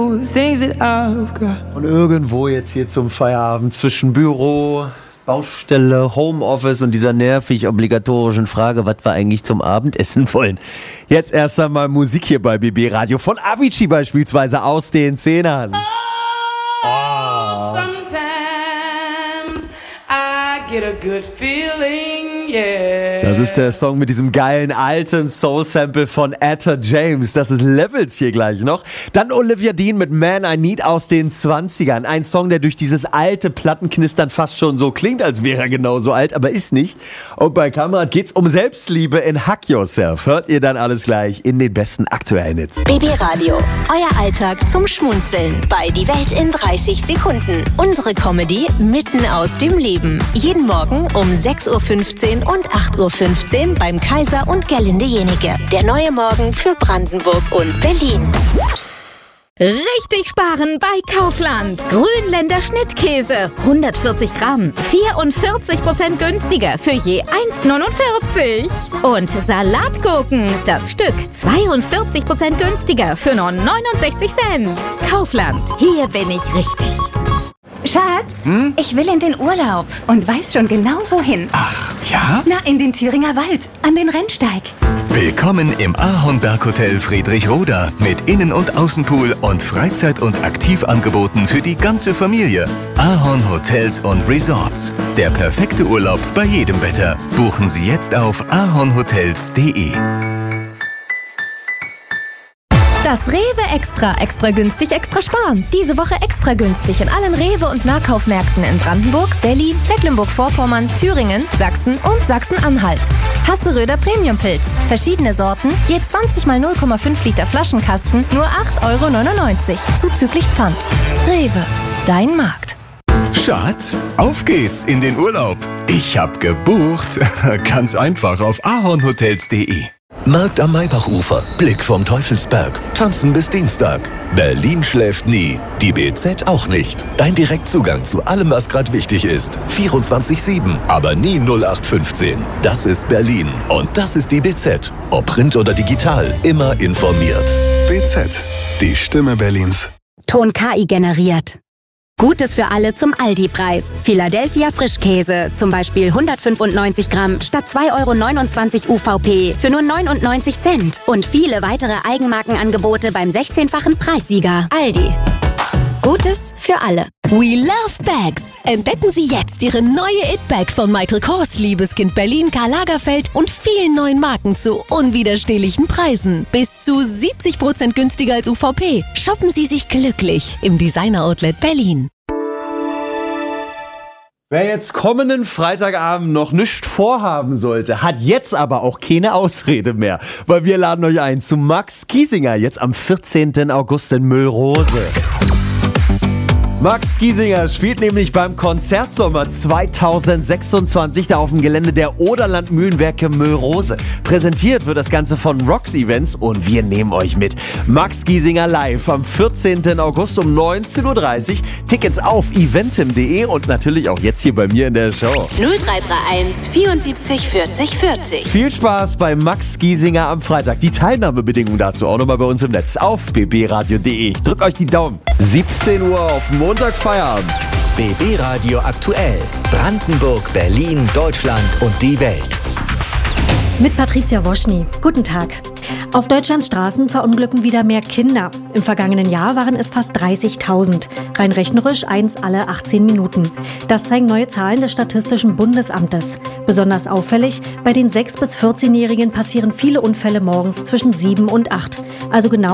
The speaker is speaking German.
all the things that I've got. Und irgendwo jetzt hier zum Feierabend zwischen Büro, Baustelle, Homeoffice und dieser nervig obligatorischen Frage, was wir eigentlich zum Abendessen wollen. Jetzt erst einmal Musik hier bei BB Radio von Avicii beispielsweise aus den Zehnern. Sometimes I get a good feeling, yeah. Das ist der Song mit diesem geilen alten Soul-Sample von Etta James. Das ist Levels hier gleich noch. Dann Olivia Dean mit Man I Need aus den 20ern. Ein Song, der durch dieses alte Plattenknistern fast schon so klingt, als wäre er genauso alt, aber ist nicht. Und bei Kamerad geht's um Selbstliebe in Hack Yourself. Hört ihr dann alles gleich in den besten aktuellen Hits. BB Radio, euer Alltag zum Schmunzeln bei Die Welt in 30 Sekunden. Unsere Comedy mitten aus dem Leben. Jeden Morgen um 6.15 Uhr und 8.15 Uhr beim Kaiser und Gerlinde Jenike. Der neue Morgen für Brandenburg und Berlin. Richtig sparen bei Kaufland. Grünländer Schnittkäse. 140 Gramm. 44% günstiger für je 1,49. Und Salatgurken. Das Stück 42% günstiger für nur 69 Cent. Kaufland. Hier bin ich richtig. Schatz, ich will in den Urlaub und weiß schon genau wohin. Ach, ja? Na, in den Thüringer Wald, an den Rennsteig. Willkommen im Ahornberg-Hotel Friedrichroda mit Innen- und Außenpool und Freizeit- und Aktivangeboten für die ganze Familie. Ahorn Hotels und Resorts. Der perfekte Urlaub bei jedem Wetter. Buchen Sie jetzt auf ahornhotels.de. Das Rewe Extra günstig, extra sparen. Diese Woche extra günstig in allen Rewe- und Nahkaufmärkten in Brandenburg, Berlin, Mecklenburg-Vorpommern, Thüringen, Sachsen und Sachsen-Anhalt. Hasseröder Premiumpilz. Verschiedene Sorten, je 20 mal 0,5 Liter Flaschenkasten, nur 8,99 €, zuzüglich Pfand. Rewe, dein Markt. Schatz, auf geht's in den Urlaub. Ich hab gebucht. Ganz einfach auf ahornhotels.de. Markt am Maybachufer, Blick vom Teufelsberg, tanzen bis Dienstag. Berlin schläft nie, die BZ auch nicht. Dein Direktzugang zu allem, was gerade wichtig ist. 24/7, aber nie 0815. Das ist Berlin und das ist die BZ. Ob Print oder digital, immer informiert. BZ, die Stimme Berlins. Ton KI generiert. Gutes für alle zum Aldi-Preis. Philadelphia Frischkäse, zum Beispiel 195 Gramm statt 2,29 € UVP für nur 99 Cent. Und viele weitere Eigenmarkenangebote beim 16-fachen Preissieger. Aldi. Gutes für alle. We love bags. Entdecken Sie jetzt Ihre neue It-Bag von Michael Kors, Liebeskind Berlin, Karl Lagerfeld und vielen neuen Marken zu unwiderstehlichen Preisen. Bis zu 70% günstiger als UVP. Shoppen Sie sich glücklich im Designer-Outlet Berlin. Wer jetzt kommenden Freitagabend noch nichts vorhaben sollte, hat jetzt aber auch keine Ausrede mehr. Weil wir laden euch ein zu Max Giesinger, jetzt am 14. August in Müllrose. Max Giesinger spielt nämlich beim Konzertsommer 2026 da auf dem Gelände der Oderland Mühlenwerke Müllrose. Präsentiert wird das Ganze von Rocks Events und wir nehmen euch mit. Max Giesinger live am 14. August um 19.30 Uhr. Tickets auf eventim.de und natürlich auch jetzt hier bei mir in der Show. 0331 74 40 40. Viel Spaß bei Max Giesinger am Freitag. Die Teilnahmebedingungen dazu auch nochmal bei uns im Netz auf bbradio.de. Ich drück euch die Daumen. 17 Uhr auf Montag Feierabend. BB Radio aktuell. Brandenburg, Berlin, Deutschland und die Welt. Mit Patricia Woschny. Guten Tag. Auf Deutschlands Straßen verunglücken wieder mehr Kinder. Im vergangenen Jahr waren es fast 30.000. Rein rechnerisch eins alle 18 Minuten. Das zeigen neue Zahlen des Statistischen Bundesamtes. Besonders auffällig, bei den 6- bis 14-Jährigen passieren viele Unfälle morgens zwischen 7 und 8. Also genau